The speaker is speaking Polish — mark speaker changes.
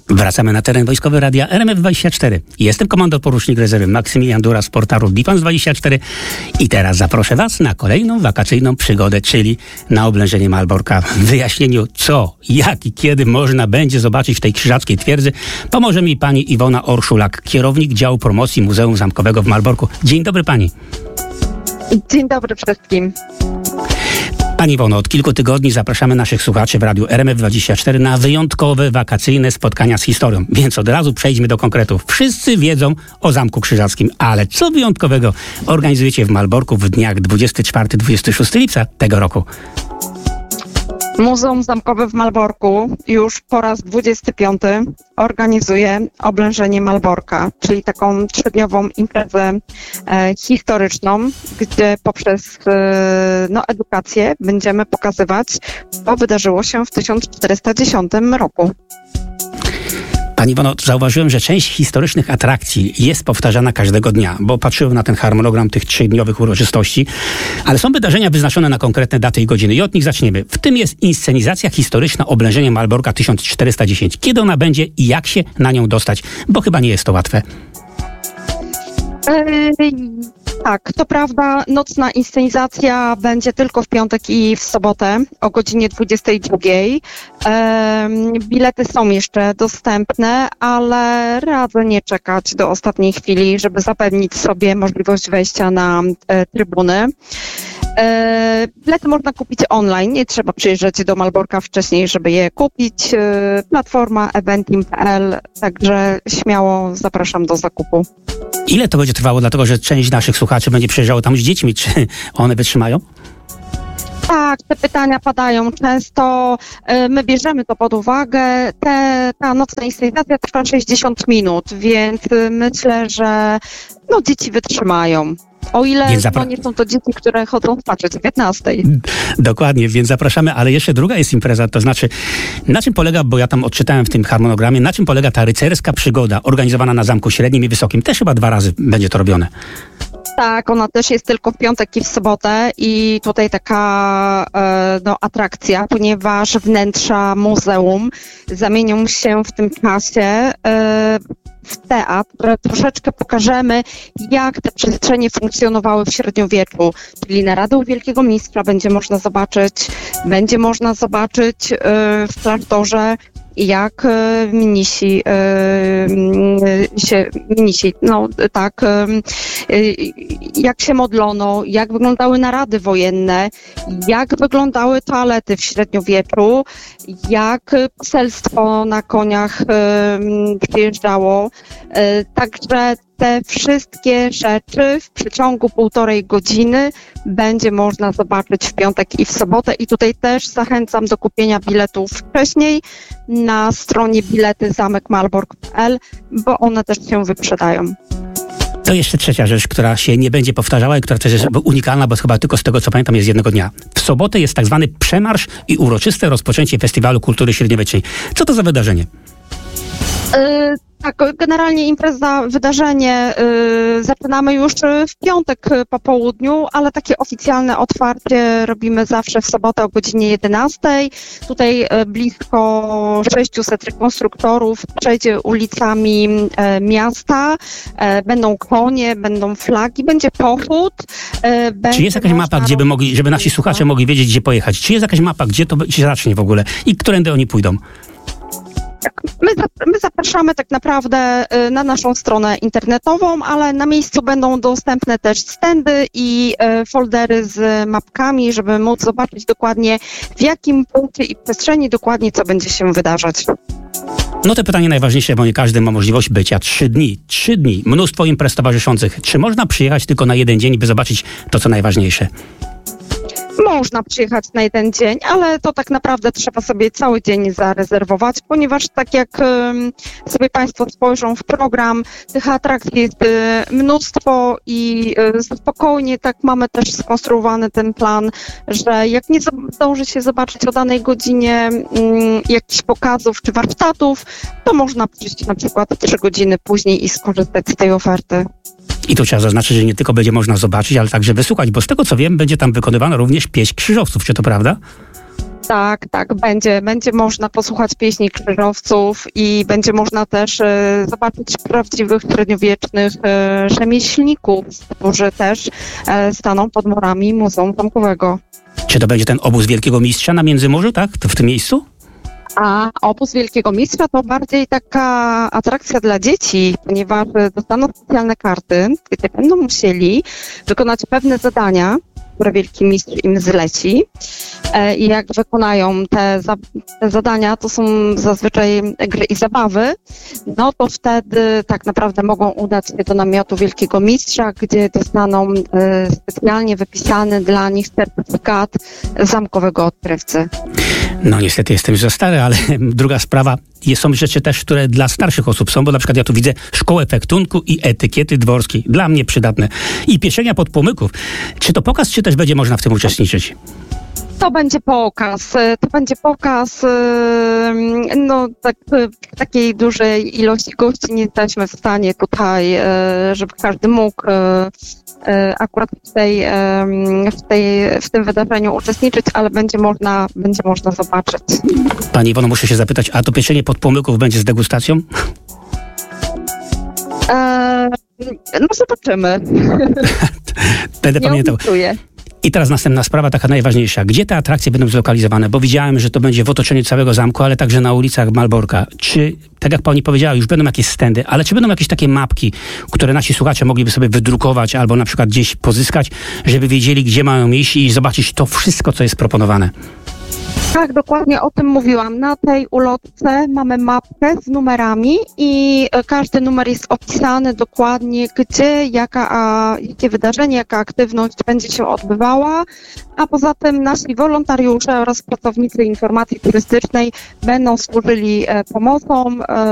Speaker 1: Wracamy na teren wojskowy Radia RMF24. Jestem komandor porucznik rezerwy Maksymilian Dura z portalu Defense24 i teraz zaproszę Was na kolejną wakacyjną przygodę, czyli na oblężenie Malborka. W wyjaśnieniu co, jak i kiedy można będzie zobaczyć w tej krzyżackiej twierdzy pomoże mi pani Iwona Orszulak, kierownik działu promocji Muzeum Zamkowego w Malborku. Dzień dobry pani.
Speaker 2: Dzień dobry wszystkim.
Speaker 1: Pani Iwono, od kilku tygodni zapraszamy naszych słuchaczy w Radiu RMF24 na wyjątkowe, wakacyjne spotkania z historią. Więc od razu przejdźmy do konkretów. Wszyscy wiedzą o Zamku Krzyżackim, ale co wyjątkowego organizujecie w Malborku w dniach 24-26 lipca tego roku?
Speaker 2: Muzeum Zamkowe w Malborku już po raz 25 organizuje oblężenie Malborka, czyli taką trzydniową imprezę historyczną, gdzie poprzez edukację będziemy pokazywać, co wydarzyło się w 1410 roku.
Speaker 1: Pani Iwono, zauważyłem, że część historycznych atrakcji jest powtarzana każdego dnia, bo patrzyłem na ten harmonogram tych 3-dniowych uroczystości, ale są wydarzenia wyznaczone na konkretne daty i godziny i od nich zaczniemy. W tym jest inscenizacja historyczna oblężenia Malborka 1410. Kiedy ona będzie i jak się na nią dostać? Bo chyba nie jest to łatwe.
Speaker 2: Tak, to prawda, nocna inscenizacja będzie tylko w piątek i w sobotę o godzinie 22. Bilety są jeszcze dostępne, ale radzę nie czekać do ostatniej chwili, żeby zapewnić sobie możliwość wejścia na trybuny. Bilety można kupić online, nie trzeba przyjeżdżać do Malborka wcześniej, żeby je kupić. Platforma eventim.pl, także śmiało zapraszam do zakupu.
Speaker 1: Ile to będzie trwało, dlatego że część naszych słuchaczy będzie przyjeżdżało tam z dziećmi, czy one wytrzymają?
Speaker 2: Tak, te pytania padają często, my bierzemy to pod uwagę. Ta nocna inscenizacja trwa 60 minut, więc myślę, że dzieci wytrzymają. O ile nie są to dzieci, które chodzą spatrzeć o 15.
Speaker 1: Dokładnie, więc zapraszamy, ale jeszcze druga jest impreza, to znaczy na czym polega, bo ja tam odczytałem w tym harmonogramie, na czym polega ta rycerska przygoda organizowana na Zamku Średnim i Wysokim. Też chyba 2 razy będzie to robione.
Speaker 2: Tak, ona też jest tylko w piątek i w sobotę i tutaj taka atrakcja, ponieważ wnętrza muzeum zamienią się w tym czasie w teatr. Troszeczkę pokażemy, jak te przestrzenie funkcjonowały w średniowieczu, czyli naradę u Wielkiego Mistrza będzie można zobaczyć w klasztorze, jak mnisi jak się modlono, jak wyglądały narady wojenne, jak wyglądały toalety w średniowieczu, jak poselstwo na koniach przyjeżdżało. Także te wszystkie rzeczy w przeciągu 1,5 godziny będzie można zobaczyć w piątek i w sobotę i tutaj też zachęcam do kupienia biletów wcześniej na stronie bilety.zamekmalbork.pl, bo one też się wyprzedają.
Speaker 1: To jeszcze trzecia rzecz, która się nie będzie powtarzała i która też jest unikalna, bo chyba tylko z tego, co pamiętam, jest jednego dnia. W sobotę jest tak zwany przemarsz i uroczyste rozpoczęcie Festiwalu Kultury Średniowiecznej. Co to za wydarzenie?
Speaker 2: Tak, generalnie impreza, wydarzenie zaczynamy już w piątek po południu, ale takie oficjalne otwarcie robimy zawsze w sobotę o godzinie 11. Tutaj blisko 600 rekonstruktorów przejdzie ulicami miasta, będą konie, będą flagi, będzie pochód.
Speaker 1: Czy jest jakaś mapa, gdzie żeby nasi słuchacze mogli wiedzieć, gdzie pojechać? Czy jest jakaś mapa, gdzie to się zacznie w ogóle i którędy oni pójdą?
Speaker 2: Tak, my zapraszamy tak naprawdę na naszą stronę internetową, ale na miejscu będą dostępne też standy i foldery z mapkami, żeby móc zobaczyć dokładnie w jakim punkcie i przestrzeni dokładnie co będzie się wydarzać.
Speaker 1: No to pytanie najważniejsze, bo nie każdy ma możliwość bycia. 3 dni, mnóstwo imprez towarzyszących. Czy można przyjechać tylko na 1 dzień, by zobaczyć to, co najważniejsze?
Speaker 2: Można przyjechać na 1 dzień, ale to tak naprawdę trzeba sobie cały dzień zarezerwować, ponieważ tak jak sobie Państwo spojrzą w program, tych atrakcji jest mnóstwo i spokojnie tak mamy też skonstruowany ten plan, że jak nie zdąży się zobaczyć o danej godzinie jakichś pokazów czy warsztatów, to można przyjść na przykład 3 godziny później i skorzystać z tej oferty.
Speaker 1: I tu trzeba zaznaczyć, że nie tylko będzie można zobaczyć, ale także wysłuchać, bo z tego co wiem, będzie tam wykonywana również pieśń krzyżowców. Czy to prawda?
Speaker 2: Tak, będzie można posłuchać pieśni krzyżowców i będzie można też zobaczyć prawdziwych średniowiecznych rzemieślników, którzy też staną pod murami Muzeum Zamkowego.
Speaker 1: Czy to będzie ten obóz Wielkiego Mistrza na Międzymorzu, tak? To w tym miejscu?
Speaker 2: A obóz Wielkiego Mistrza to bardziej taka atrakcja dla dzieci, ponieważ dostaną specjalne karty, gdzie będą musieli wykonać pewne zadania, które Wielki Mistrz im zleci. I jak wykonają te zadania, to są zazwyczaj gry i zabawy, no to wtedy tak naprawdę mogą udać się do namiotu Wielkiego Mistrza, gdzie dostaną specjalnie wypisany dla nich certyfikat zamkowego odkrywcy.
Speaker 1: No niestety jestem już za stary, ale druga sprawa, są rzeczy też, które dla starszych osób są, bo na przykład ja tu widzę szkołę fechtunku i etykiety dworskiej. Dla mnie przydatne. I pieczenia podpłomyków. Czy to pokaz, czy też będzie można w tym uczestniczyć?
Speaker 2: To będzie pokaz, no tak, w takiej dużej ilości gości nie jesteśmy w stanie tutaj, żeby każdy mógł akurat w tym wydarzeniu uczestniczyć, ale będzie można zobaczyć.
Speaker 1: Pani Iwono, muszę się zapytać, a to pieczenie podpłomyków będzie z degustacją?
Speaker 2: No zobaczymy.
Speaker 1: Będę pamiętał.
Speaker 2: Obiecuję.
Speaker 1: I teraz następna sprawa, taka najważniejsza. Gdzie te atrakcje będą zlokalizowane? Bo widziałem, że to będzie w otoczeniu całego zamku, ale także na ulicach Malborka. Czy, tak jak pani powiedziała, już będą jakieś stędy, ale czy będą jakieś takie mapki, które nasi słuchacze mogliby sobie wydrukować albo na przykład gdzieś pozyskać, żeby wiedzieli, gdzie mają iść i zobaczyć to wszystko, co jest proponowane?
Speaker 2: Tak, dokładnie o tym mówiłam. Na tej ulotce mamy mapkę z numerami i każdy numer jest opisany dokładnie, gdzie, jakie wydarzenie, jaka aktywność będzie się odbywała, a poza tym nasi wolontariusze oraz pracownicy informacji turystycznej będą służyli pomocą